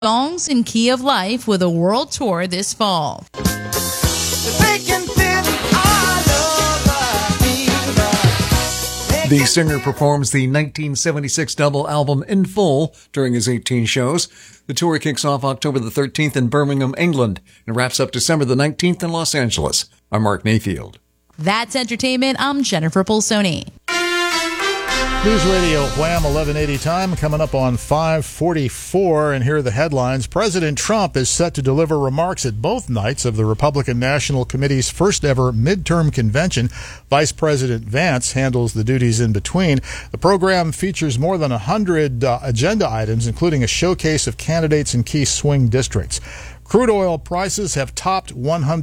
Songs in Key of Life with a world tour this fall. The singer performs the 1976 double album in full during his 18 shows. The tour kicks off October the 13th in Birmingham, England, and wraps up December the 19th in Los Angeles. I'm Mark Mayfield. That's entertainment. I'm Jennifer Pulsoni. News Radio Wham 1180 time coming up on 5:44, and here are the headlines. President Trump is set to deliver remarks at both nights of the Republican National Committee's first ever midterm convention. Vice President Vance handles the duties in between. The program features more than 100 agenda items, including a showcase of candidates in key swing districts. Crude oil prices have topped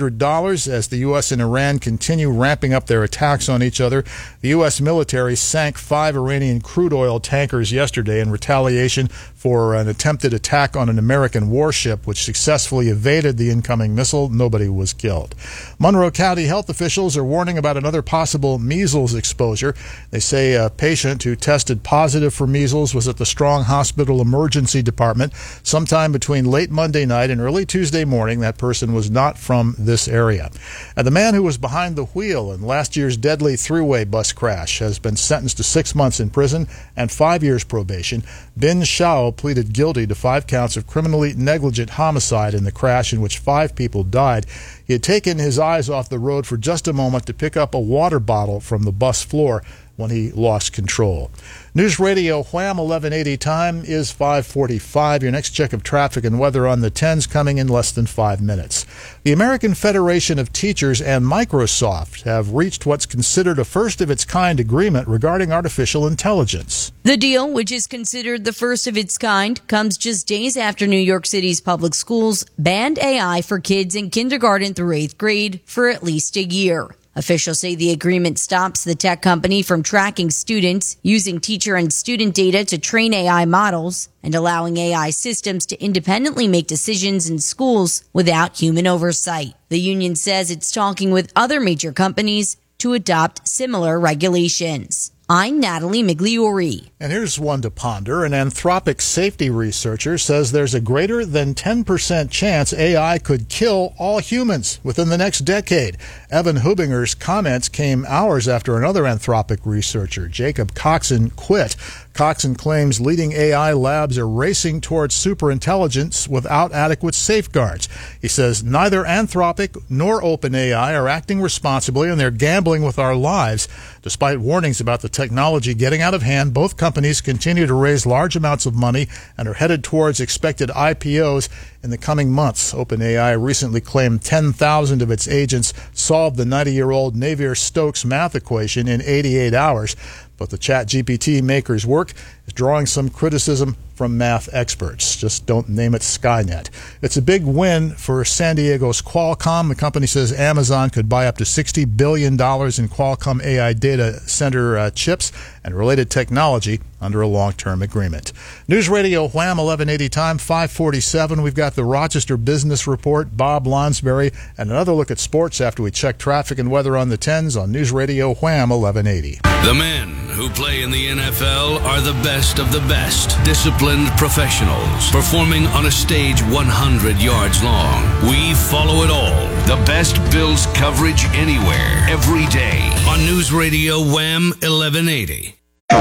$100 as the U.S. and Iran continue ramping up their attacks on each other. The U.S. military sank 5 Iranian crude oil tankers yesterday in retaliation for an attempted attack on an American warship, which successfully evaded the incoming missile. Nobody was killed. Monroe County health officials are warning about another possible measles exposure. They say a patient who tested positive for measles was at the Strong Hospital Emergency Department sometime between late Monday night and early Tuesday morning. That person was not from this area. And the man who was behind the wheel in last year's deadly three-way bus crash has been sentenced to 6 months in prison and 5 years probation. Bin Shao pleaded guilty to 5 counts of criminally negligent homicide in the crash in which 5 people died. He had taken his eyes off the road for just a moment to pick up a water bottle from the bus floor when he lost control. News Radio Wham 1180 time is 5:45. Your next check of traffic and weather on the 10s coming in less than 5 minutes. The American Federation of Teachers and Microsoft have reached what's considered a first-of-its-kind agreement regarding artificial intelligence. The deal, which is considered the first of its kind, comes just days after New York City's public schools banned AI for kids in kindergarten through 8th grade for at least a year. Officials say the agreement stops the tech company from tracking students, using teacher and student data to train AI models, and allowing AI systems to independently make decisions in schools without human oversight. The union says it's talking with other major companies to adopt similar regulations. I'm Natalie Migliori. And here's one to ponder. An Anthropic safety researcher says there's a greater than 10% chance AI could kill all humans within the next decade. Evan Hubinger's comments came hours after another Anthropic researcher, Jacob Coxon, quit. Coxon claims leading AI labs are racing towards superintelligence without adequate safeguards. He says neither Anthropic nor OpenAI are acting responsibly, and they're gambling with our lives. Despite warnings about the technology getting out of hand, both companies continue to raise large amounts of money and are headed towards expected IPOs in the coming months. OpenAI recently claimed 10,000 of its agents solved the 90-year-old Navier-Stokes math equation in 88 hours. But the ChatGPT maker's work is drawing some criticism from math experts. Just don't name it Skynet. It's a big win for San Diego's Qualcomm. The company says Amazon could buy up to $60 billion in Qualcomm AI data center chips and related technology under a long-term agreement. News Radio Wham 1180 time, 5:47. We've got the Rochester Business Report, Bob Lonsberry, and another look at sports after we check traffic and weather on the 10s on News Radio Wham 1180. The men who play in the NFL are the best of the best. Disciplined professionals performing on a stage 100 yards long. We follow it all. The best Bills coverage anywhere, every day on News Radio Wham 1180.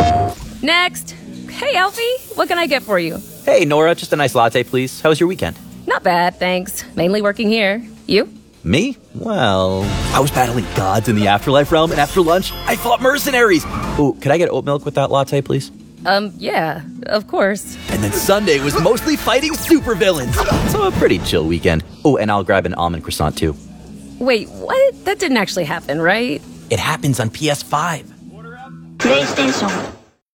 Next. Hey, Alfie, what can I get for you? Hey, Nora, just a nice latte, please. How was your weekend? Not bad, thanks. Mainly working here. You? Me? Well, I was battling gods in the afterlife realm, and after lunch, I fought mercenaries. Ooh, could I get oat milk with that latte, please? Yeah, of course. And then Sunday was mostly fighting supervillains. So a pretty chill weekend. Oh, and I'll grab an almond croissant, too. Wait, what? That didn't actually happen, right? It happens on PS5. PlayStation.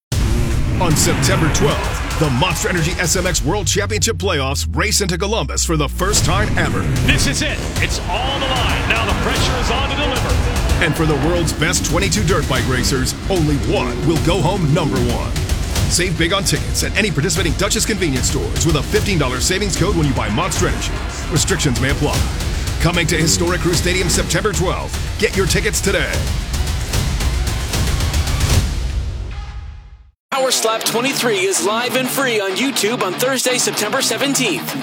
On September 12th, the Monster Energy SMX World Championship Playoffs race into Columbus for the first time ever. This is it. It's all on the line. Now the pressure is on to deliver. And for the world's best 22 dirt bike racers, only one will go home number one. Save big on tickets at any participating Duchess convenience stores with a $15 savings code when you buy Monster Energy. Restrictions may apply. Coming to Historic Crew Stadium September 12th. Get your tickets today. Power Slap 23 is live and free on YouTube on Thursday, September 17th.